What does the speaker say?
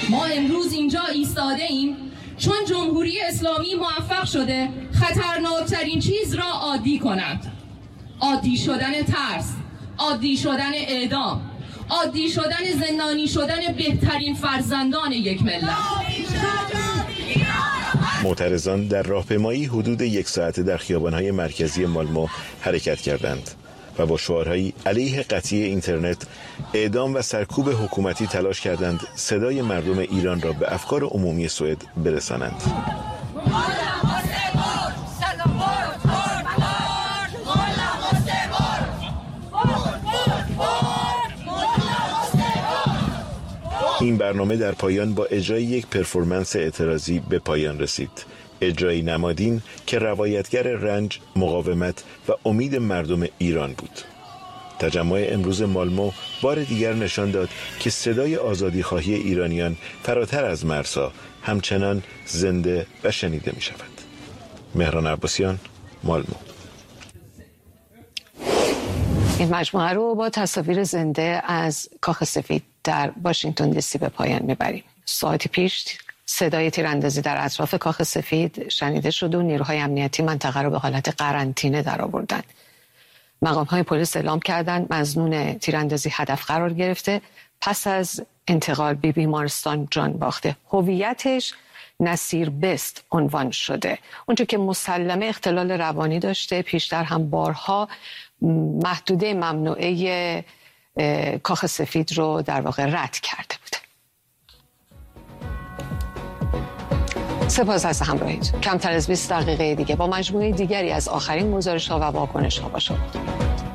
ما امروز اینجا ایستاده ایم چون جمهوری اسلامی موفق شده خطرناکترین چیز را عادی کند. عادی شدن ترس، عادی شدن اعدام، عادی شدن زندانی شدن بهترین فرزندان یک ملت. معترضان در راهپیمایی حدود 1 ساعته در خیابان‌های مرکزی مالمو حرکت کردند و با شعارهایی علیه قطعی اینترنت، اعدام و سرکوب حکومتی تلاش کردند صدای مردم ایران را به افکار عمومی سوئد برسانند. این برنامه در پایان با اجرای یک پرفورمنس اعتراضی به پایان رسید. اجرای نمادین که روایتگر رنج، مقاومت و امید مردم ایران بود. تجمع امروز مالمو بار دیگر نشان داد که صدای آزادیخواهی ایرانیان فراتر از مرزها همچنان زنده و شنیده می شود. مهران عباسیان، مالمو. این مجموعه رو با تصاویر زنده از کاخ سفید در واشنگتن دی سی به پایان میبریم. ساعتی پیش صدای تیراندازی در اطراف کاخ سفید شنیده شد و نیروهای امنیتی منطقه رو به حالت قرنطینه درآوردند. مقام‌های پلیس اعلام کردند مظنون تیراندازی هدف قرار گرفته، پس از انتقال به بیمارستان جان باخته. هویتش نصیر بست عنوان شده. اونجا که مسلمه اختلال روانی داشته، پیشتر هم بارها محدوده ممنوعه کاخ سفید رو در واقع رد کرده بوده. سپاس از همراهیتون. کمتر از 20 دقیقه دیگه با مجموعه دیگری از آخرین گزارش‌ها و واکنش‌ها با شما.